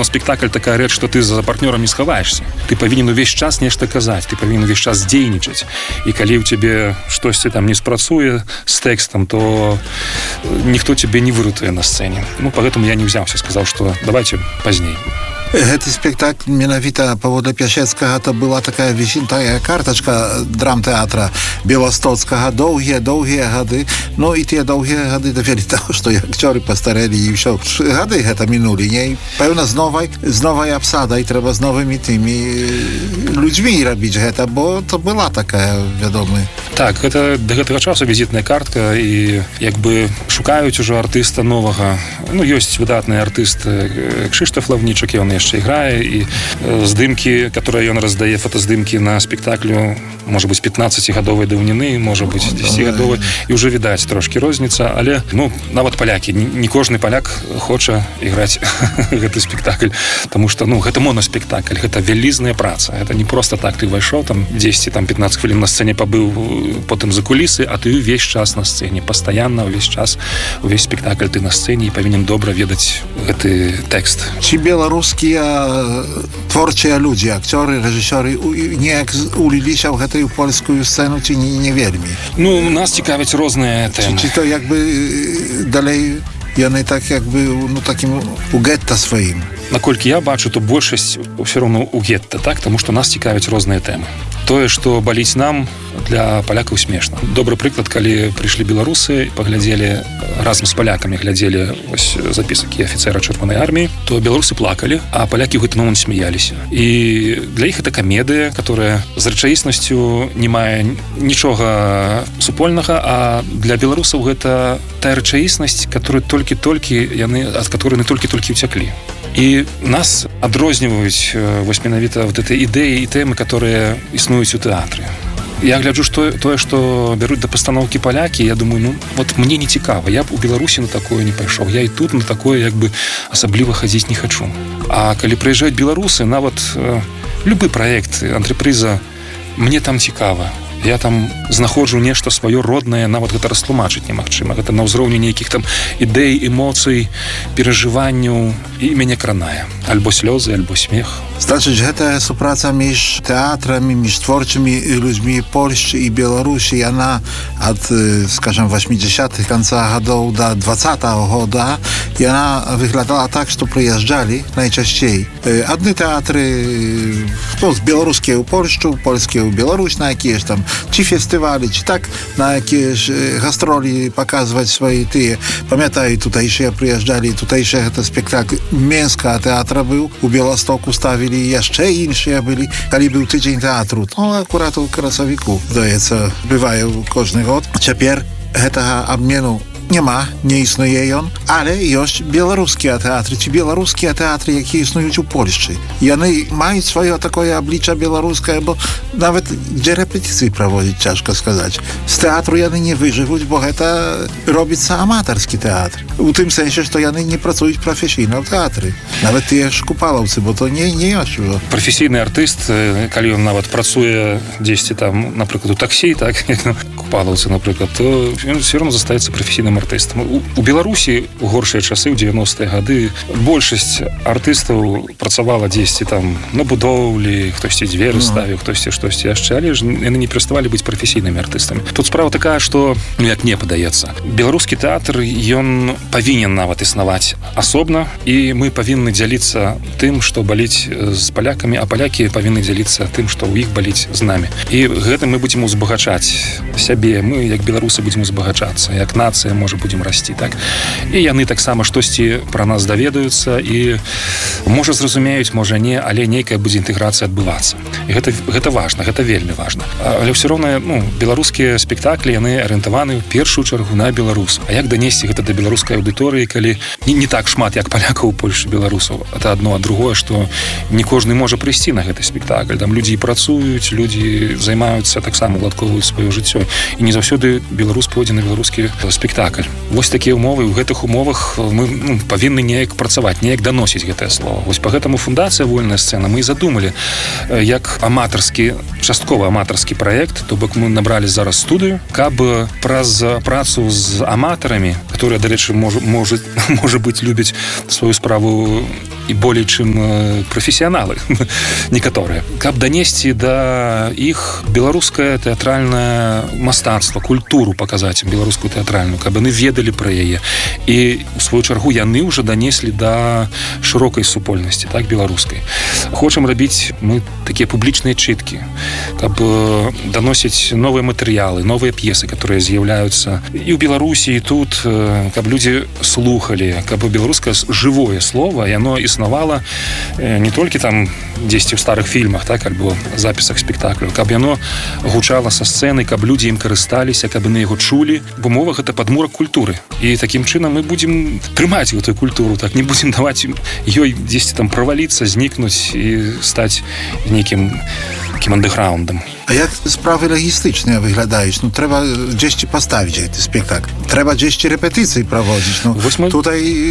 моноспектакль такая рэч, што ты за партнёрам не схаваешься. Ты павінен увесь час нешта казаць, ты павінен увесь час дзейнічаць. І калі ў цябе штосьці там не спрацуе з тэкстам, то ніхто цябе не выратуе на сцэне. Поэтому я не взяўся, сказаў, што давайте пазней. Гэты спектакль менавіта паводле Пясецкага то была такая візітная картачка драмтэатра беластоцкага доўгія гады. І тыя доўгія гады давялі таго, што акцёры пастарэлі і ўсё. Гады гэта мінулі, не? Пэўна з новай абсадай трэба з новымі тымі людзьмі рабіць гэта, бо то была такая, вядомая. Так, гэта да гэтага часу візітная картка і як бы шукаюць ужо артыста новага. Ёсць выдатны артыст Кшыштаф Лаўнічак, ён яшчэ играе, і здымкі, которые ён раздае, фотаздымкі на спектаклю, можа быць 15-гадовай даўніны, можа быць 10-гадовай, і ўжо відаць трошкі розніца, але нават палякі, не кожны паляк хоча іграць гэты спектакль, таму што гэта моноспектакль, гэта вялізная праца, гэта не проста так ты ўвайшоў, там 10-15 хвілін на сцэне пабыў, потым за кулісы, а ты ўвесь час на сцэне, пастаянна ўвесь час, увесь спектакль ты на сцэне і павінен добра ведаць гэты тэкст. Ці беларускія творчыя людзі, акцёры, рэжысёры неяк уліліся ў гэтую польскую сцэну, ці не вельмі? Нас цікавяць розныя тэмы. Ці то як бы далей яны так як бы такім у гетта сваім? Наколькі я бачу, то большасць ўсё роўно у гетта, так? Таму што нас цікавяць розныя тэмы. Тое, што баліць нам, для палякаў смешна. Добры прыклад, калі прыйшлі беларусы, паглядзелі разам з палякамі, глядзелі запіскі афіцэра Чырвонай арміі, то беларусы плакалі, а палякі ў гэты момант смяяліся. І для іх гэта камедыя, которая з рэчаіснасцю не мае нічога супольнага, а для беларусаў гэта тая рэчаіснасць, ад которой яны толькі-толькі ўцяклі. І нас адрозніваюць менавіта этой ідэі і тэмы, которые існуюць у тэатры. Я гляджу тое, што бяруць да пастаноўкі палякі, я думаю, мне не цікава, я б у Беларусі на такое не пайшоў, я і тут на такое як бы асабліва хадзіць не хачу. А калі прыязджаюць беларусы, нават любы праект антрепрыза, мне там цікава. Я там знаходжу нешта сваё роднае, нават гэта растлумачыць немагчыма. Гэта на ўзроўні нейкіх там ідэй, эмоцый, перажыванняў, і мяне кранае. Альбо слёзы, альбо смех. Значыць, гэтая супраца між тэатрамі, між творчымі людзьмі Польшчы і Беларусі, яна ад, скажем, 80-х канца гадоў да 20-го года, яна выглядала так, што прыязджалі найчасцей адны тэатры, з беларускія ў Польшчу, польскія ў Беларусь, на якія ж там ці фестывалі, ці так, на якія ж гастролі паказваць свае тыя. Памятаю, тутэйшыя прыязджалі, тутэйшыя гэта спектакль Менска тэатра быў, у Беластоку ставілі, яшчэ іншыя былі, калі быў тыдзень тэатру. Акурат у красавіку, здаецца, бывае кожны год. Цяпер гэтага абмену няма, не існуе ён, але ёсць беларускія тэатры, ці беларускія тэатры, якія існуюць у Польшчы. Яны маюць сваё такое аблічча беларускае, бо нават дзе рэпетыцыі праводзіць, цяжка сказаць. З тэатру яны не выжывуць, бо гэта робіцца аматарскі тэатр. У тым сэнсе, што яны не працуюць прафесійна ў тэатры. Нават тыя ж купалаўцы, бо то не ёсць ужо. Прафесійны артыст, калі ён нават працуе дзесьці там, напрыклад, у таксі, так, купалаўцы, напрыклад, то ён все равно застаецца прафесійным артыстам. У Беларусі у горшыя часы, у 90-е гады, большасць артыстаў працавала дзесьці там на будоўлі, хтосьці дзверы ставіў, хтосьці штосьці яшчэ, але ж яны не пераставалі быць прафесійнымі артыстамі. Тут справа такая, што, як мне падаецца, беларускі тэатр, ён павінен нават існаваць асобна, і мы павінны дзяліцца тым, што баліць з палякамі, а палякі павінны дзяліцца тым, што ў іх баліць з намі. І гэтым мы будзем узбагачаць сябе, мы, як беларусы, будзем узбагачацца, як нацыя, можа, будзем расці, так? І яны таксама штосьці пра нас даведаюцца і, можа, зразумеюць, можа, не, але нейкая будзе інтэграцыя адбывацца. І гэта важна, гэта вельмі важна. Але ўсё роўна, беларускія спектаклі, яны арыентаваны ў першую чаргу на беларусаў. А як данесці гэта да беларускай аўдыторыі, калі не так шмат, як палякаў у Польшчы, беларусаў? Это адно, а другое, што не кожны можа прыйсці на гэты спектакль. Там людзі працуюць, людзі займаюцца, таксама уладкоўваюць сваё жыццё. І не заўсёды беларус пойдзе на беларускі спектакль. Вось такія ўмовы, у гэтых умовах мы павінны неяк працаваць, неяк даносіць гэтае слово. Вось па гэтаму фундацыя «Вольная сцэна» мы і задумалі, як часткова аматарскі праект, то бок мы набралі зараз студыю, каб праз працу з аматарамі, которые, дарэчы, можа быць, любяць сваю справу і болей, чым прафесіяналы некаторыя, каб данесці да іх беларускае тэатральнае мастацтва, культуру паказаць ім беларускую тэатральную, каб яны ведалі пра яе. І у сваю чаргу яны ўжо данеслі да шырокай супольнасці, так, беларускай. Хочам рабіць мы такія публічныя чыткі, каб даносіць новыя матэрыялы, новыя п'есы, которые з'яўляюцца і ў Беларусі, і тут, каб людзі слухалі, каб беларускае жывое слово, яно існавала не толькі там дзесьці ў старых фільмах, так, альбо запісах спектакляў, каб яно гучала са сцэны, каб людзі ім карысталіся, каб яны яго чулі, бо мова гэта падмурак культуры. І такім чынам мы будзем трымаць гэтую культуру, так, не будзем даваць ёй дзесьці там праваліцца, знікнуць і стаць нейкім таким андеграундом. А як справи логістичні виглядають? Ну, треба десь поставити цей спектакль. Треба десь репетиції проводити. Ну, ми... тут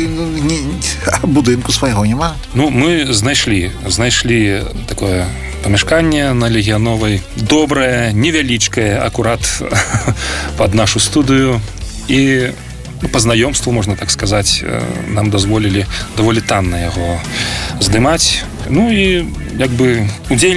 будинку свого нема. Ну, ми знайшли таке памяшканне на Легіяновай. Добрае, невялічкае, акурат пад нашу студыю. І по знаёмству, можна так сказаць, нам дазволілі даволі танна яго здымаць. Ну і як бы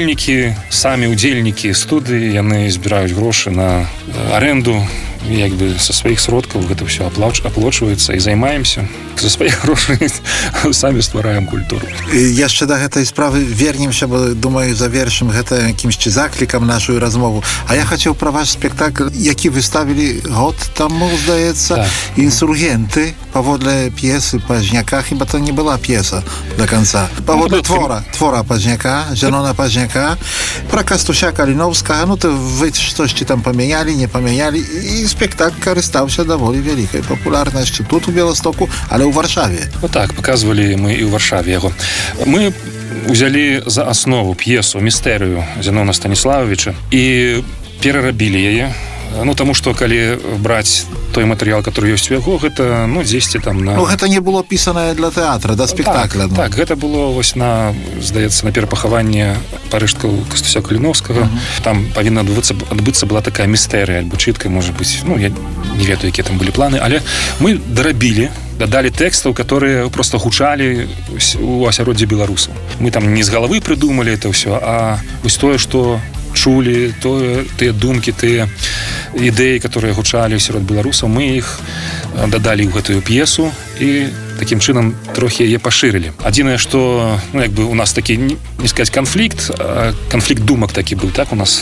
самі удзельнікі студыі, яны збіраюць грошы на аренду, і як бы са сваіх сродкаў гэта ўсё аплачваецца і займаемся. За свае грошы самі ствараем культуру. Яшчэ да гэтай справы вернемся, бо, думаю, завершым гэта якімсь заклікам нашу размову. А я хацеў пра ваш спектакль, які вы ставілі год таму, здаецца, так. «Інсургенты», паводле п'есы Пазняка, хіба то не была п'еса до конца. Паводле твора Пазняка, Зянона Пазняка, пра Кастуся Каліновскага, ну то вы штосьці там памянялі, не памянялі, і спектакль карыстаўся даволі вялікай папулярнасцю тут у Беластоку, але ў Варшаве. Вот так, паказвалі мы і ў Варшаве яго. Мы узялі за аснову п'есу «Містэрыю» Зянона Станіславовича і перарабілі яе. Ну, таму што калі браць той матэрыял, который ёсць у яго, гэта, ну, дзесьці там на... Ну, гэта не было пісанае для тэатра, да спектакля. Так, гэта было вось здаецца, на перапахаванне парыжкаў Кастуся Каліновскага. Там павінна адбыцца была такая містэрыя, альбо чытка, можа быць. Ну, я не ведаю, якія там былі планы, але мы дарабілі, дадалі тэкстаў, которые просто гучалі у асяроддзі беларусаў. Мы там не з галавы прыдумалі это ўсё, а вось тое, што чулі, тыя думкі, тыя ідэі, которые гучалі сярод беларусаў, мы іх дадалі ў гэтую п'есу і такім чынам трохі яе пашырылі. Адзінае, што, ну, як бы у нас такі, не сказаць, канфлікт думак такі быў, так, у нас,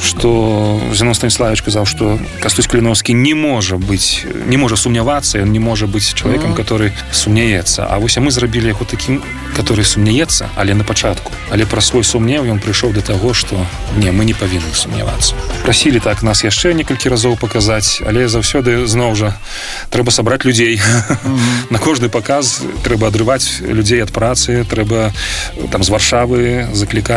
што Зянон Станіславович казаў, што Кастусь Каліновскі не можа сумнявацца, ён не можа быць чалавекам, который сумняецца. А вось мы зрабілі яго такім, который сумняецца, але на пачатку. Але пра свой сумнеў ён прыйшоў да таго, што не, мы не павінны сумнявацца. Прасілі так нас яшчэ некалькі разоў паказаць, але заўсёды зноў жа трэба сабраць людзей. На кожны паказ трэба адрываць людзей ад працы, трэба там з Варшавы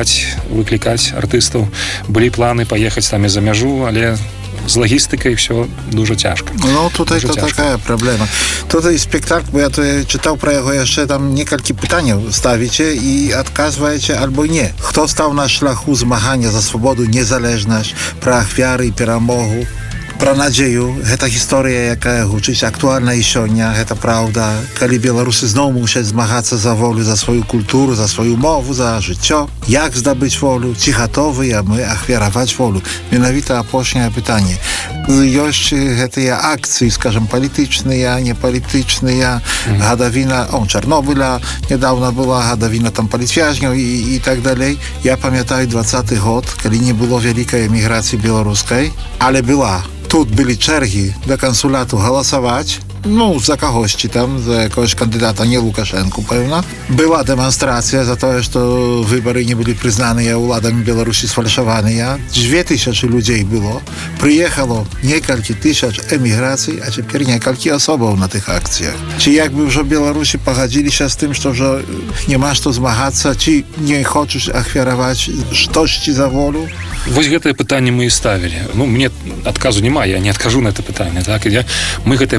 выклікаць артыстаў. Былі планы паехаць там і за мяжу, але з лагістыкай все дуже цяжка. Ну, тут это такая праблема. Тут і спектакль, бо я то чытаў пра яго яшчэ там некалькі пытанняў ставіце і адказваеце альбо не. Хто стаў на шляху змагання за свабоду, незалежнасць, пра ахвяры і перамогу, пра надзею. Гэта гісторыя, якая гучыць актуальна і сёння, гэта праўда. Калі беларусы зноў мусяць змагацца за волю, за сваю культуру, за сваю мову, за жыццё, як здабыць волю, ці гатовыя мы ахвяраваць волю? Менавіта апошняе пытанне. Ёсць гэтыя акцыі, скажем, палітычныя, непалітычныя, гадавіна, Чарнобыля недавно была, гадавіна там палітвязняў і так далей. Я памятаю 20-й год, калі не было вялікай эміграцыі беларускай, але была. Тут byli czergi do konsulatu głosować, no za kogoś tam, za jakiegoś kandydata, nie Łukaszenku pewno. Była demonstracja za to, że wybory nie byli przyznane władami Białorusi, sfalszowane. 2000 ludzi było. Przyjechało niekalki tysiąc emigracji, a teraz niekalki osób na tych akcjach. Czy jakby już Białorusi pogodzili się z tym, że nie masz to zmagać, czy nie chcesz ахвяровать штосьці за волю? Вось гэтае пытанне мы і ставілі. Ну, мне адказу няма, я не адкажу на гэта пытанне, так? Мы гэтае пытанне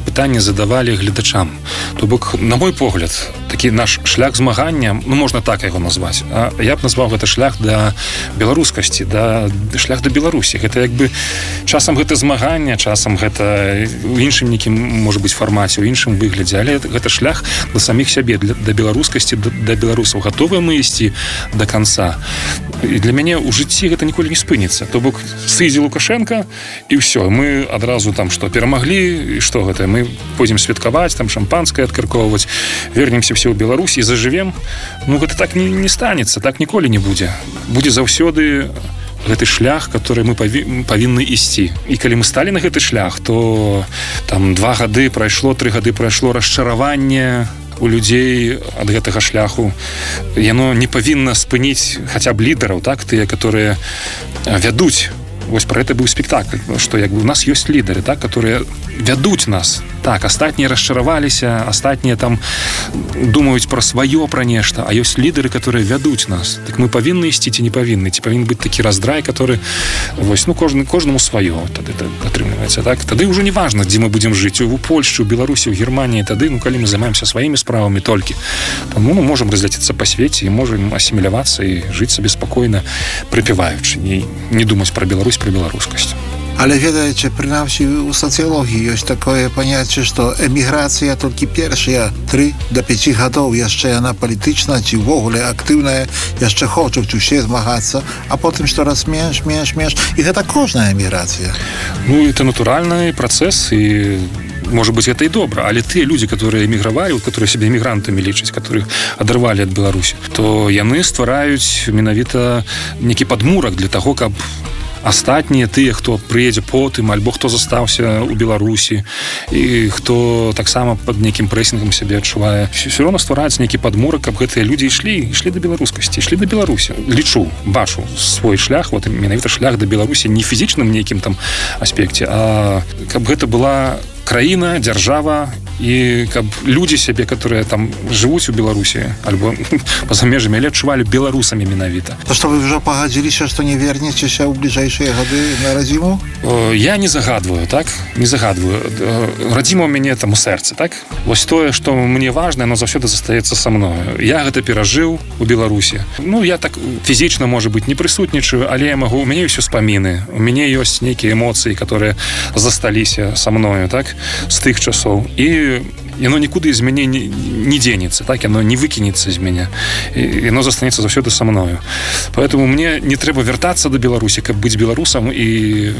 задавалі гледачам. То бок, на мой погляд, такі наш шлях змагання, можна так яго назваць, а я б назваў гэта шлях да беларускасці, шлях да Беларусі. Гэта як бы часам гэта змагання, часам гэта у іншым нейкім, можа быць, фармаце, у іншым выглядзе, але гэта шлях да саміх сябе, да беларускасці, да беларусаў. Гатовыя мы ісці да канца. І для мяне ў жыцці гэта ніколі не спыніцца. То бок, сыдзе Лукашенко, і ўсё, мы адразу там што перамаглі, і што гэта? Мы пойдзем святкаваць, там шампанскае адкаркоўваць, вернемся все ў Беларусі і зажывем. Гэта так не станецца, так ніколі не будзе. Будзе заўсёды гэты шлях, который мы павінны ісці. І калі мы сталі на гэты шлях, то там 2 гады прайшло, 3 гады прайшло расчараванне у людзей ад гэтага шляху. Яно не павінна спыніць хаця б лідараў, так, тыя, которые вядуць. Вось про гэта быў спектакль, што як бы у нас ёсць лідары, так, которые вядуць нас. Так, астатнія расчараваліся, астатнія там думаюць пра сваё, пра нешта, а ёсць лідары, которые вядуць нас. Так мы павінны ісці ці не павінны? Ці павінен быць такі раздрай, который вось, кожнаму сваё тады атрымліваецца, так? Тады ўжо не важна, дзе мы будзем жыць, у Польшчы, у Беларусі, у Германіі, тады, калі мы займаемся сваімі справамі толькі, то мы можам разляцецца па свеце і можам асімілявацца і жыць сабе спакойна, прыпяваючы, не думаць пра Беларусь, пра беларускасць. Ale wiecie, przynajmniej u socjologii jest takie pojęcie, że emigracja tylko pierwsze 3 do 5 lat jeszcze ona polityczna, czy w ogóle aktywna, jeszcze chcą się zmagać, a potem coraz mniejsz. I to każda emigracja. Это натуральный процесс, и может быть, это и добро, але те люди, которые эмігравалі, которые себе эмігрантамі лічаць, которых адарвалі ад Беларусі, то яны ствараюць менавіта некі падмурак для таго, каб астатнія тыя, хто прыедзе потым, альбо хто застаўся ў Беларусі і хто таксама пад нейкім прэсінгам сябе адчувае, все роўна ствараецца нейкі падмурак, каб гэтыя людзі ішлі да беларускасці, ішлі да Беларусі. Бачу свой шлях, менавіта шлях да Беларусі не фізічным нейкім там аспекце, а каб гэта была краіна, дзяржава, і каб людзі сябе, которые там жывуць у Беларусі альбо па-за межамі, але адчувалі беларусамі менавіта. То што вы ўжо пагадзіліся, што не вернецеся ў бліжэйшыя гады на радзіму? Я не загадваю, так? Не загадваю. Радзіма ў мяне там у сэрцы, так? Вось тое, што мне важна, оно заўсёды застаецца са мною. Я гэта перажыў у Беларусі. Я так фізічна, можа быць, не прысутнічаю, але у мяне ёсць успаміны. У мяне ёсць нейкія эмоцыі, которые засталіся са мною, так? З тых часоў. І яно нікуды з мяне не дзенецца, так? Яно не выкінецца з мяне. Яно застанецца заўсёды са мною. Поэтому мне не трэба вяртацца да Беларусі, каб быць беларусам і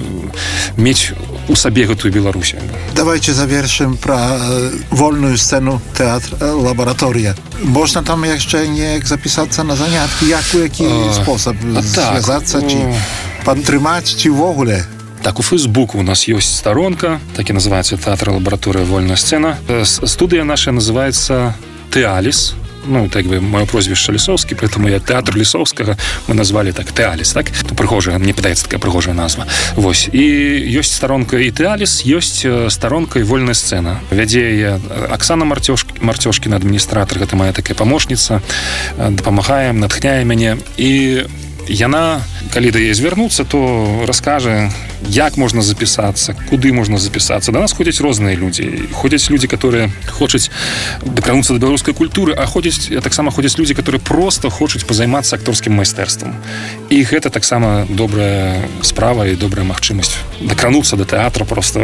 мець у сабе гэтую Беларусі. Давайте завершым пра вольную сцену тэатр лабараторыя. Можна там яшчэ неяк запісацца на заняткі, у які спосаб звязацца, ці падтрымаць, ці ўвогуле? Так, у Фейсбуку у нас есть сторонка, так и называется «Театр лаборатория Вольная сцена». Студия наша называется «Теалис». Так бы мое прозвище Лисовский, поэтому я театр Лисовского мы назвали так «Теалис», так? Прыгожая, мне падаецца такая прыгожая назва. Вось. І ёсць сторонка і «Теалис», ёсць сторонка і «Вольная сцена». Вядзе я Оксана Мартёшкіна, адміністратор, гэта моя такая памочніца, дапамагае, натхняе мяне. І яна, калі да яе звярнуцца, то раскажа, як можна запісацца, куды можна запісацца. Да нас ходзяць розныя людзі. Ходзяць людзі, которые хочуць дакрануцца да беларускай культуры, а таксама ходзяць людзі, которые просто хочуць пазаймацца акторскім майстэрствам. І гэта таксама добрая справа і добрая магчымасць дакрануцца да тэатра просто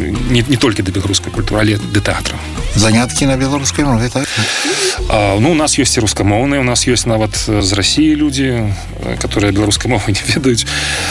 не толькі да беларускай культуры, але да тэатра. Заняткі на беларускай мове, так? У нас ёсць і рускамоўныя, у нас ёсць нават з Расіі людзі, которые беларускай мовы не ведаюць.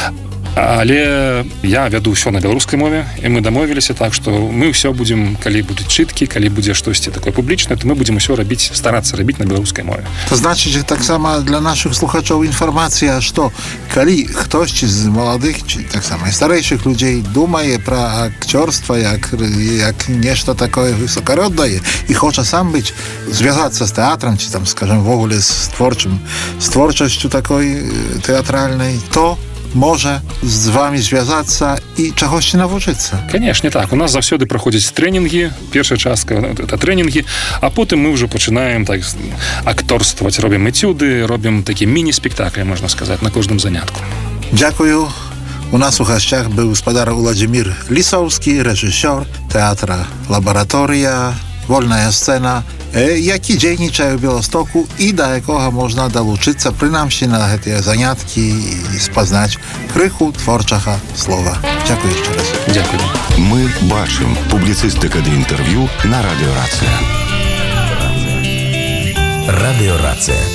Але я вяду ўсё на беларускай мове, і мы дамовіліся так, што мы ўсё будзем, калі будуць чыткі, калі будзе штосьці такое публічнае, то мы будзем ўсё старацца рабіць на беларускай мове. То значыць, таксама для нашых слухачоў інфармацыя, што калі хтосьці з маладых, ці таксама і старэйшых людзей думае пра акцёрства як нешта такое высокароднае і хоча сам быць, звязацца з тэатрам, ці там, скажем, вогуле з творчасцю такой тэатральнай, то może z wami związаться i czegoś się nauczyć. Конечно, так. У нас заўсёды праходзяць тренінгі. Першая частка это тренінгі, а потым мы ўжо пачынаем так акторстваваць, робім этюды, робім такі міні-спектаклі, можна сказаць, на кожным занятку. Дякую U nas u gościach był spadar Władimir Lisowski, reżyser Teatra Laboratoria, Wolna Scena, jaki dzienniczy w Białymstoku i do jakiego można dołączyć przynajmniej na te zaniatki i spoznać krychu twórczego słowa. Dziękuję jeszcze raz. Dziękuję. Мы бачым публіцыстыка ды інтэрв'ю на радыёрацыя. Радыёрацыя.